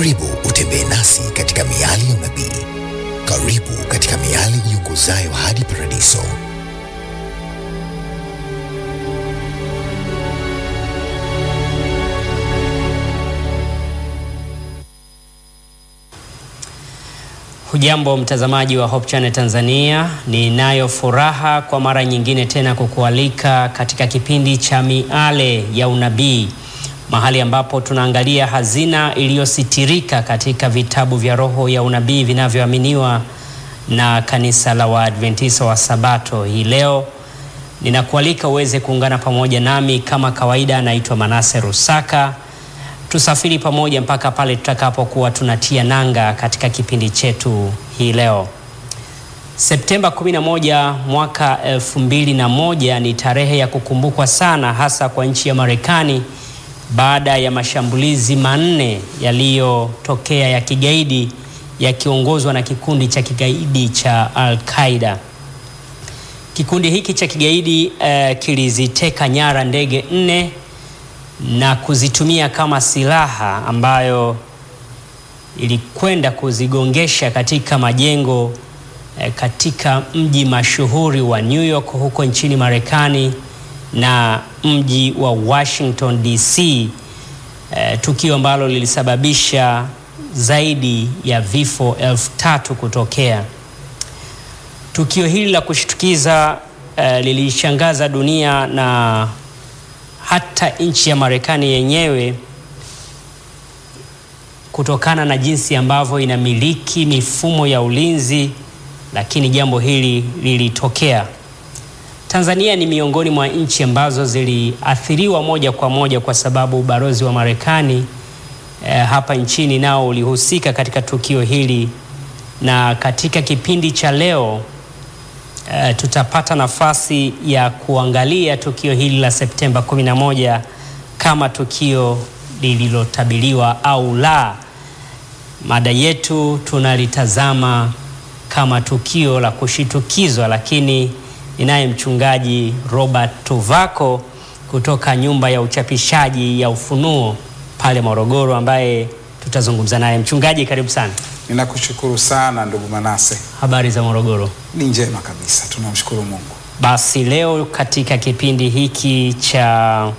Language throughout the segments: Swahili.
Karibu utembee nasi katika miali ya unabii. Karibu katika miali iongozayo hadi paradiso. Hujambo mtazamaji wa Hope Channel Tanzania, ninayo furaha kwa mara nyingine tena kukualika katika kipindi cha miale ya unabii, mahali ambapo tunaangalia hazina iliyositirika katika vitabu vya roho ya unabii vinavyoaminiwa na kanisa la Waadventista wa Sabato. Hii leo ninakualika uweze kuungana pamoja nami kama kawaida. Naitwa Manase Rusaka. Tusafiri pamoja mpaka pale tutakapokuwa tunatia nanga katika kipindi chetu hii leo. Septemba 11 mwaka 2001 ni tarehe ya kukumbukwa sana, hasa kwa nchi ya Marekani, baada ya mashambulizi manne yaliyotokea ya kigaidi yakiongozwa na kikundi cha kigaidi cha Al-Qaeda. Kikundi hiki cha kigaidi kiliziteka nyara ndege 4 na kuzitumia kama silaha ambayo ilikwenda kuzigongesha katika majengo katika mji mashuhuri wa New York huko nchini Marekani na mji wa Washington DC, tukio ambalo lilisababisha zaidi ya vifo 3,000 kutokea. Tukio hili la kushtukiza lilishangaza dunia na hata nchi ya Marekani yenyewe, kutokana na jinsi ambavyo inamiliki mifumo ya ulinzi, lakini jambo hili lilitokea. Tanzania ni miongoni mwa nchi ambazo ziliathiriwa moja kwa moja, kwa sababu ubalozi wa Marekani hapa nchini nao ulihusika katika tukio hili, na katika kipindi cha leo tutapata nafasi ya kuangalia tukio hili la Septemba 11 kama tukio lililotabiriwa au la. Mada yetu tunalitazama kama tukio la kushitukizwa, lakini ninaye mchungaji Robert Tuvako kutoka nyumba ya uchapishaji ya Ufunuo pale Morogoro, ambaye tutazungumza naye. Mchungaji, karibu sana. Ninakushukuru sana ndugu Manase. Habari za Morogoro? Ni njema kabisa, tunamshukuru Mungu. Basi leo katika kipindi hiki cha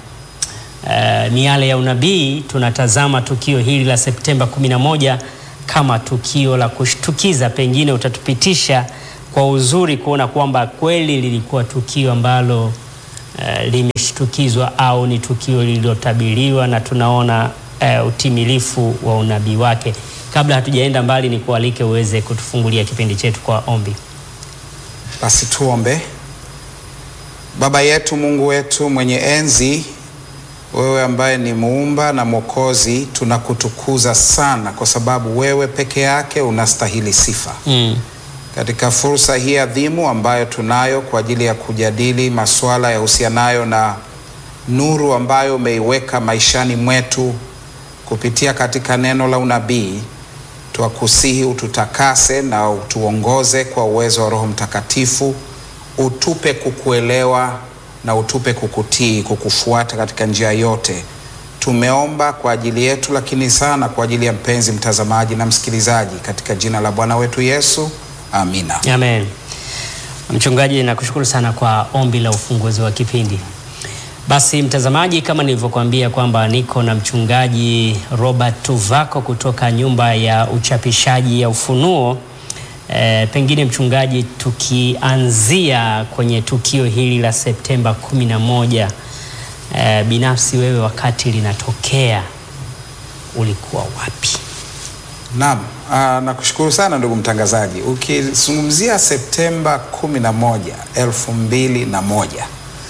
miale ya unabii tunatazama tukio hili la Septemba 11 kama tukio la kushtukiza. Pengine utatupitisha kwa uzuri kuona kwamba kweli lilikuwa tukio ambalo limeshtukizwa au ni tukio lililotabiriwa na tunaona utimilifu wa unabii wake. Kabla hatujaenda mbali, ni kualike uweze kutufungulia kipindi chetu kwa ombi. Basi tuombe. Baba yetu, Mungu wetu mwenye enzi, wewe ambaye ni muumba na mwokozi, tunakutukuza sana kwa sababu wewe peke yake unastahili sifa. Katika fursa hii adhimu ambayo tunayo kwa ajili ya kujadili masuala ya uhusianayo na nuru ambayo umeiweka maishani mwetu kupitia katika neno la unabii, tuakusihi ututakase na utuongoze kwa uwezo wa Roho Mtakatifu. Utupe kukuelewa na utupe kukutii, kukufuata katika njia yote. Tumeomba kwa ajili yetu, lakini sana kwa ajili ya mpenzi mtazamaji na msikilizaji, katika jina la Bwana wetu Yesu, amina. Amen. Mchungaji, nakushukuru sana kwa ombi la ufunguzi wa kipindi. Basi mtazamaji, kama nilivyokuambia kwamba niko na mchungaji Robert Tuvako kutoka nyumba ya uchapishaji ya Ufunuo. Pengine mchungaji, tukianzia kwenye tukio hili la Septemba 11, binafsi wewe wakati linatokea ulikuwa wapi? Naam, nakushukuru sana ndugu mtangazaji. Ukizungumzia Septemba 11, 2001,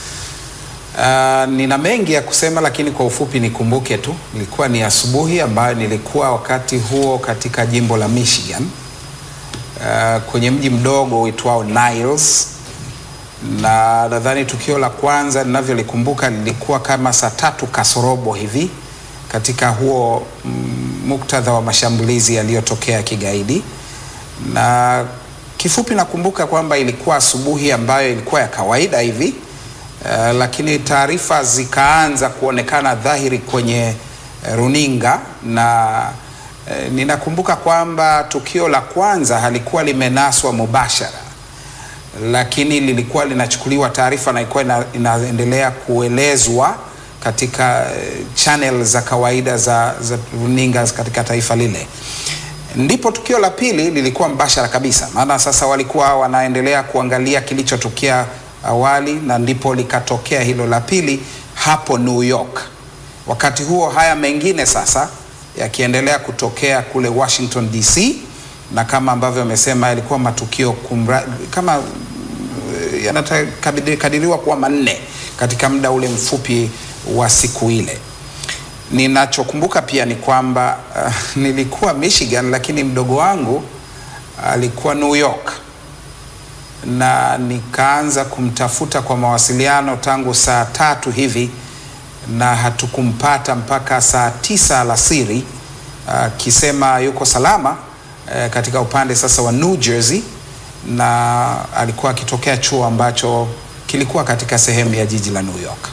nina mengi ya kusema, lakini kwa ufupi nikumbuke tu, ilikuwa ni asubuhi ambayo nilikuwa wakati huo katika jimbo la Michigan, kwenye mji mdogo uitwao Niles, na nadhani tukio la kwanza ninavyolikumbuka lilikuwa kama saa 3 kasorobo hivi, katika huo muktadha wa mashambulizi yaliyotokea kigaidi. Na kifupi nakumbuka kwamba ilikuwa asubuhi ambayo ilikuwa ya kawaida hivi, lakini taarifa zikaanza kuonekana dhahiri kwenye runinga, na Ninakumbuka kwamba tukio la kwanza halikuwa limenaswa mubashara, lakini lilikuwa linachukuliwa taarifa na ilikuwa inaendelea kuelezwa katika channel za kawaida za runinga katika taifa lile. Ndipo tukio la pili lilikuwa mbashara kabisa, maana sasa walikuwa wanaendelea kuangalia kilichotokea awali, na ndipo likatokea hilo la pili hapo New York. Wakati huo haya mengine sasa yakiendelea kutokea kule Washington DC, na kama ambavyo amesema yalikuwa matukio kama yanakadiriwa kuwa 4 katika muda ule mfupi wa siku ile. Ninachokumbuka pia ni kwamba nilikuwa Michigan, lakini mdogo wangu alikuwa New York, na nikaanza kumtafuta kwa mawasiliano tangu saa 3 hivi, na hatukumpata mpaka saa 9 alasiri, akisema yuko salama katika upande sasa wa New Jersey, na alikuwa akitokea chuo ambacho kilikuwa katika sehemu ya jiji la New York.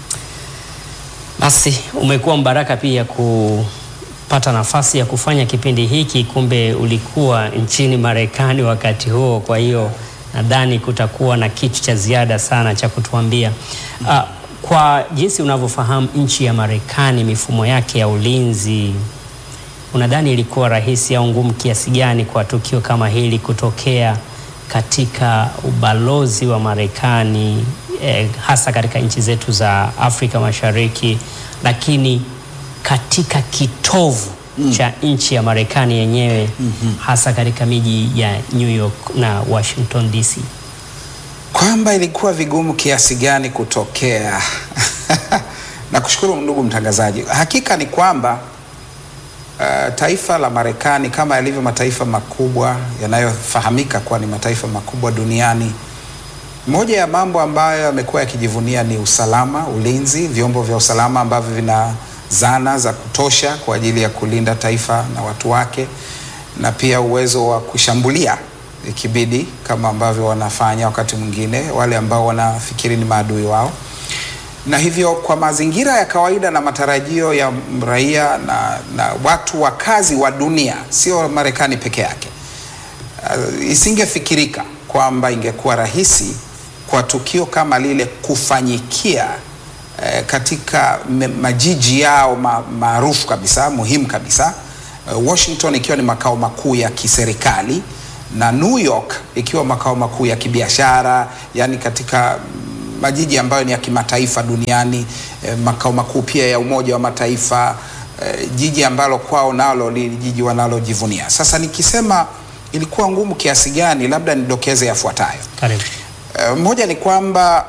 Basi umekuwa mbaraka pia kupata nafasi ya kufanya kipindi hiki, kumbe ulikuwa nchini Marekani wakati huo, kwa hiyo nadhani kutakuwa na kitu cha ziada sana cha kutuambia. Kwa jinsi unavyofahamu nchi ya Marekani, mifumo yake ya ulinzi, unadhani ilikuwa rahisi au ngumu kiasi gani kwa tukio kama hili kutokea katika ubalozi wa Marekani, hasa katika nchi zetu za Afrika Mashariki, lakini katika kitovu cha nchi ya Marekani yenyewe, hasa katika miji ya New York na Washington DC? Kwamba ilikuwa vigumu kiasi gani kutokea? Na kushukuru ndugu mtangazaji. Hakika ni kwamba taifa la Marekani, kama yalivyo mataifa makubwa yanayofahamika kuwa ni mataifa makubwa duniani, moja ya mambo ambayo yamekuwa yakijivunia ni usalama, ulinzi, vyombo vya usalama ambavyo vina zana za kutosha kwa ajili ya kulinda taifa na watu wake, na pia uwezo wa kushambulia ikibidi, kama ambavyo wanafanya wakati mwingine wale ambao wanafikiri ni maadui wao. Na hivyo kwa mazingira ya kawaida na matarajio ya raia na watu wakazi wa dunia, sio Marekani peke yake, isingefikirika kwamba ingekuwa rahisi kwa tukio kama lile kufanyikia katika majiji yao maarufu kabisa, muhimu kabisa, Washington ikiwa ni makao makuu ya kiserikali na New York ikiwa makao makuu ya kibiashara, yani katika majiji ambayo ni ya kimataifa duniani, makao makuu pia ya Umoja wa Mataifa, jiji ambalo kwao nalo ni jiji wanalojivunia. Sasa nikisema ilikuwa ngumu kiasi gani, labda nidokeze yafuatayo. Karibu. Moja ni kwamba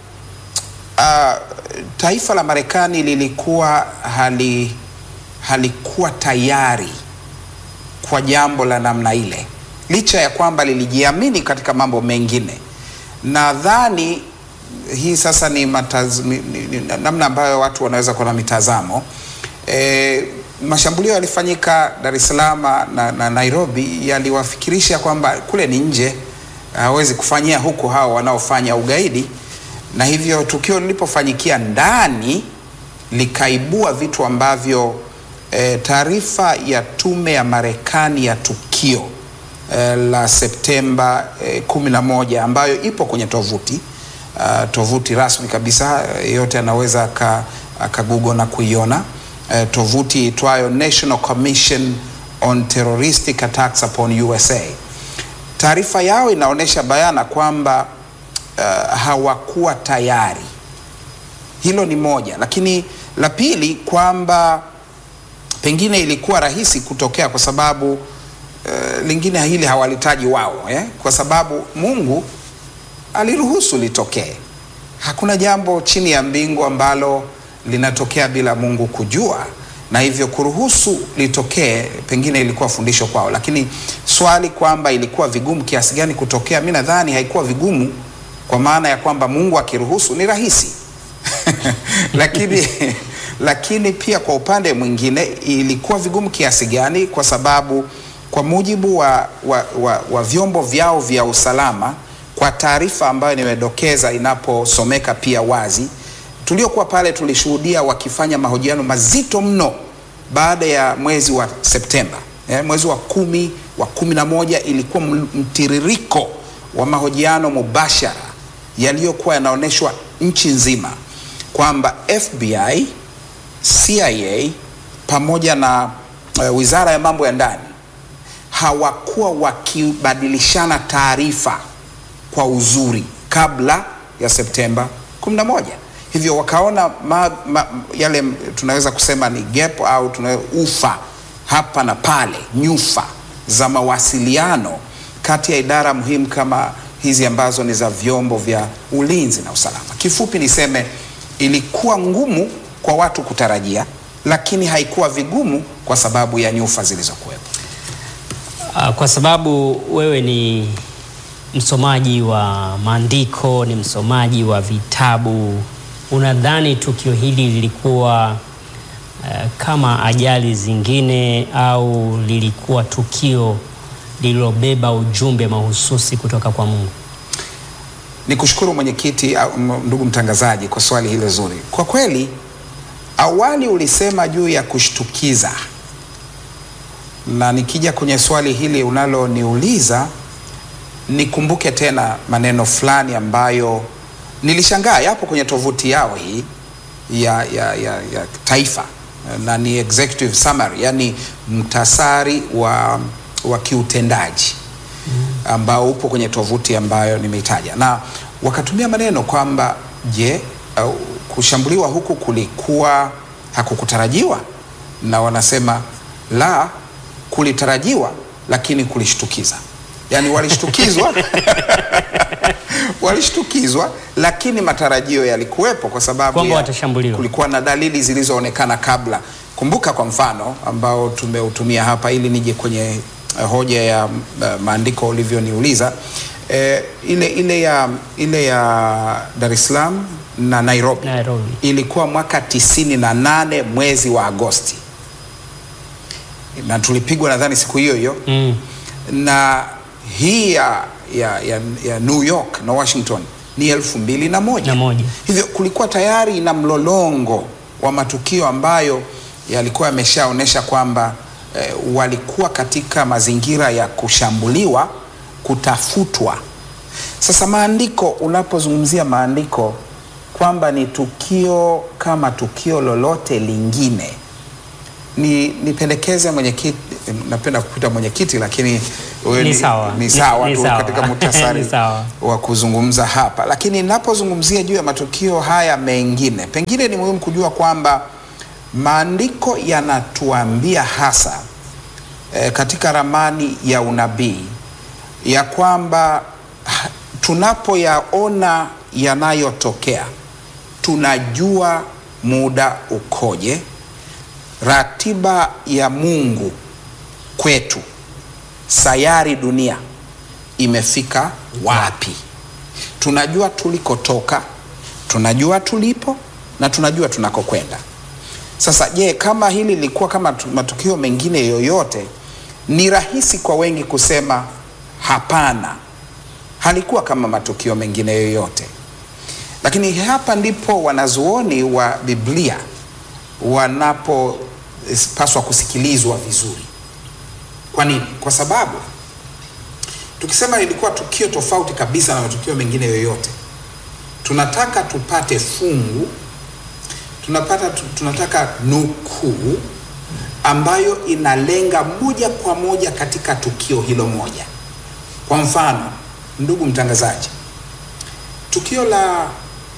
taifa la Marekani lilikuwa halikuwa tayari kwa jambo la namna ile, licha ya kwamba lilijiamini katika mambo mengine. Nadhani hii sasa ni namna ambayo watu wanaweza kuwa na mitazamo. Mashambulio yalifanyika Dar es Salaam na Nairobi, yaliwafikirisha kwamba kule ni nje, hawezi kufanyia huku hao wanaofanya ugaidi, na hivyo tukio lilipofanyikia ndani likaibua vitu ambavyo taarifa ya tume ya Marekani ya tukio la Septemba 11 ambayo ipo kwenye tovuti rasmi kabisa, yote anaweza Google na kuiona, tovuti itwayo National Commission on Terroristic Attacks upon USA. Taarifa yao inaonyesha bayana kwamba hawakuwa tayari. Hilo ni moja, lakini la pili kwamba pengine ilikuwa rahisi kutokea kwa sababu lingine hili hawalitaji wao, kwa sababu Mungu aliruhusu litokee. Hakuna jambo chini ya mbingu ambalo linatokea bila Mungu kujua, na hivyo kuruhusu litokee pengine ilikuwa fundisho kwao. Lakini swali kwamba ilikuwa vigumu kiasi gani kutokea, mimi nadhani haikuwa vigumu, kwa maana ya kwamba Mungu akiruhusu ni rahisi. Lakini pia kwa upande mwingine ilikuwa vigumu kiasi gani, kwa sababu kwa mujibu wa vyombo vyao vya usalama, kwa taarifa ambayo nimedokeza inaposomeka pia wazi, tuliokuwa pale tulishuhudia wakifanya mahojiano mazito mno baada ya mwezi wa Septemba. Mwezi wa 10, wa 11 ilikuwa mtiririko wa mahojiano mubashara yaliyokuwa yanaonyeshwa nchi nzima kwamba FBI, CIA pamoja na Wizara ya Mambo ya Ndani hawakuwa wakibadilishana taarifa kwa uzuri kabla ya Septemba 11. Hivyo wakaona yale tunaweza kusema ni gap au ufa hapa na pale, nyufa za mawasiliano kati ya idara muhimu kama hizi ambazo ni za vyombo vya ulinzi na usalama. Kifupi niseme ilikuwa ngumu kwa watu kutarajia, lakini haikuwa vigumu kwa sababu ya nyufa zilizokuwepo. Kwa sababu wewe ni msomaji wa maandiko, ni msomaji wa vitabu, unadhani tukio hili lilikuwa kama ajali zingine au lilikuwa tukio lililobeba ujumbe mahususi kutoka kwa Mungu? Nikushukuru mwenyekiti, ndugu mtangazaji, kwa swali hilo zuri. Kwa kweli awali ulisema juu ya kushtukiza, na nikija kwenye swali hili unaloniuliza nikumbuke tena maneno fulani ambayo nilishangaa yapo kwenye tovuti yao hii ya taifa, na ni executive summary, yani mtasari wa kiutendaji ambao upo kwenye tovuti ambayo nimeitaja, na wakatumia maneno kwamba kushambuliwa huku kulikuwa hakukutarajiwa, na wanasema la, kulitarajiwa lakini kulishtukiza. Yani walishtukizwa lakini matarajio yalikuwepo kwa sababu kulikuwa na dalili zilizoonekana kabla. Kumbuka kwa mfano ambao tumeutumia hapa ili nije kwenye hoja ya maandiko ulivyoniuliza, ile ya Dar es Salaam na Nairobi. Ilikuwa mwaka 98 mwezi wa Agosti, na tulipigwa nadhani siku hiyo hiyo. Na hii ya New York na Washington ni 2001. Hivyo kulikuwa tayari na mlolongo wa matukio ambayo yalikuwa yameshaonesha kwamba walikuwa katika mazingira ya kushambuliwa, kutafutwa. Sasa maandiko, unapozungumzia maandiko kwamba ni tukio kama tukio lolote lingine, nipendekeze mwenyekiti, napenda kukuita mwenyekiti lakini wewe ni sawa tu katika muhtasari wa kuzungumza hapa. Lakini ninapozungumzia juu ya matukio haya mengine, pengine ni muhimu kujua kwamba maandiko yanatuambia hasa katika ramani ya unabii ya kwamba tunapoyaona yanayotokea tunajua muda ukoje, ratiba ya Mungu kwetu, sayari dunia imefika wapi. Tunajua tulikotoka, tunajua tulipo, na tunajua tunakokwenda. Sasa kama hili lilikuwa kama matukio mengine yoyote, ni rahisi kwa wengi kusema hapana, halikuwa kama matukio mengine yoyote. Lakini hapa ndipo wanazuoni wa Biblia wanapopaswa kusikilizwa vizuri. Kwa nini? Kwa sababu tukisema ilikuwa tukio tofauti kabisa na matukio mengine yoyote, tunataka tupate fungu, tunataka nukuu ambayo inalenga moja kwa moja katika tukio hilo moja. Kwa mfano, ndugu mtangazaji, tukio la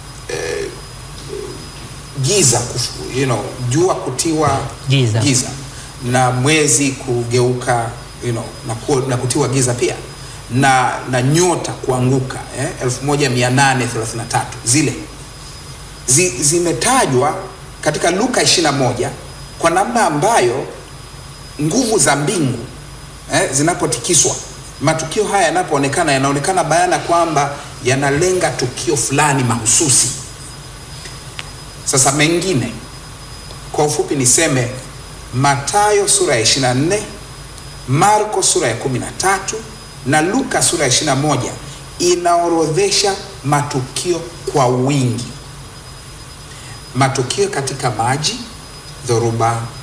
giza, jua kutiwa giza na mwezi kugeuka, na kutiwa giza pia, na nyota kuanguka 1833, zile zimetajwa katika Luka 21 kwa namna ambayo nguvu za mbingu zinapotikiswa, matukio haya yanapoonekana, yanaonekana bayana kwamba yanalenga tukio fulani mahususi. Sasa mengine kwa ufupi niseme Mathayo sura ya 24, Marko sura ya 13 na Luka sura ya 21 inaorodhesha matukio kwa wingi. Matukio katika maji, dhoruba,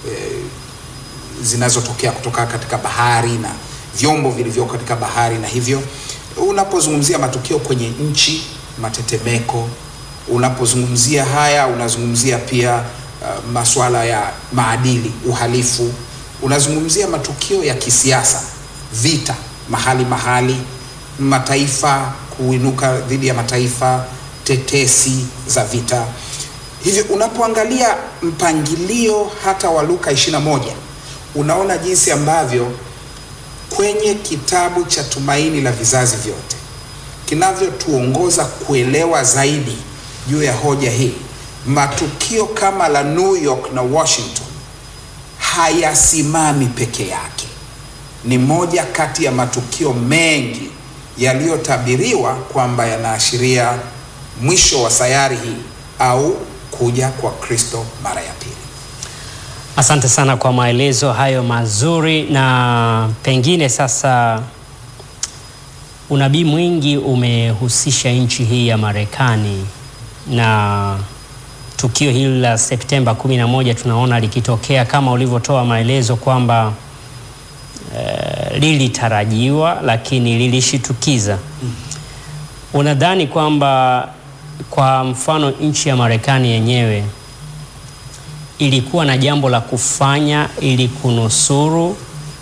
zinazotokea kutoka katika bahari na vyombo vilivyo katika bahari, na hivyo unapozungumzia matukio kwenye nchi, matetemeko, unapozungumzia haya unazungumzia pia masuala ya maadili, uhalifu, unazungumzia matukio ya kisiasa, vita mahali, mataifa kuinuka dhidi ya mataifa, tetesi za vita. Hivyo unapoangalia mpangilio hata wa Luka 21, unaona jinsi ambavyo kwenye kitabu cha Tumaini la Vizazi Vyote kinavyotuongoza kuelewa zaidi juu ya hoja hii. Matukio kama la New York na Washington hayasimami peke yake. Ni moja kati ya matukio mengi yaliyotabiriwa kwamba yanaashiria mwisho wa sayari hii au kuja kwa Kristo mara ya pili. Asante sana kwa maelezo hayo mazuri, na pengine sasa unabii mwingi umehusisha nchi hii ya Marekani, na tukio hili la Septemba 11 tunaona likitokea kama ulivyotoa maelezo kwamba lilitarajiwa lakini lilishitukiza. Unadhani kwamba kwa mfano nchi ya Marekani yenyewe ilikuwa na jambo la kufanya ili kunusuru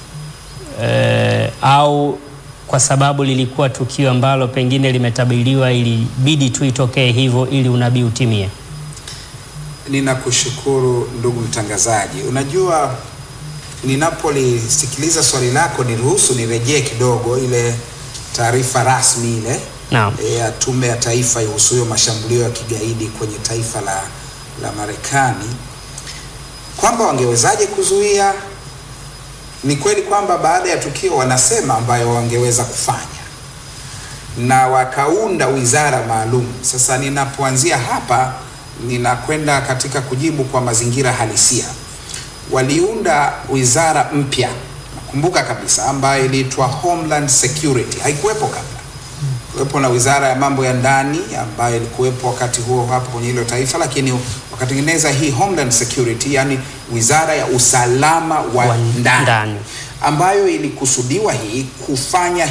au kwa sababu lilikuwa tukio ambalo pengine limetabiriwa ilibidi tu itokee hivyo ili unabii utimie? Ninakushukuru ndugu mtangazaji. Unajua, ninapolisikiliza swali lako niruhusu nirejee kidogo ile taarifa rasmi ile ya Tume ya Taifa ihusuyo mashambulio ya kigaidi kwenye taifa la Marekani, kwamba wangewezaje kuzuia. Ni kweli kwamba baada ya tukio wanasema ambayo wangeweza kufanya, na wakaunda wizara maalum. Sasa ninapoanzia hapa ninakwenda katika kujibu kwa mazingira halisia. Waliunda wizara mpya, nakumbuka kabisa, ambayo iliitwa Homeland Security. Haikuwepo kabla. Kuwepo na wizara ya mambo ya ndani ambayo ilikuwepo wakati huo hapo kwenye hilo taifa, lakini wakatengeneza hii Homeland Security, yani wizara ya usalama wa ndani, ambayo ilikusudiwa hii kufanya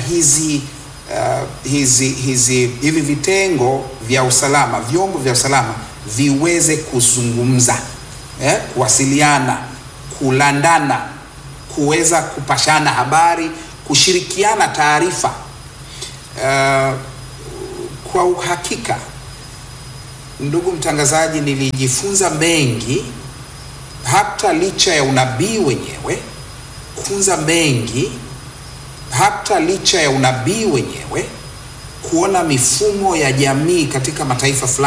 hivi vitengo vya usalama, vyombo vya usalama viweze kuzungumza, kuwasiliana, kulandana, kuweza kupashana habari, kushirikiana taarifa. Kwa uhakika ndugu mtangazaji, nilijifunza mengi hata licha ya unabii wenyewe, kuona mifumo ya jamii katika mataifa fulani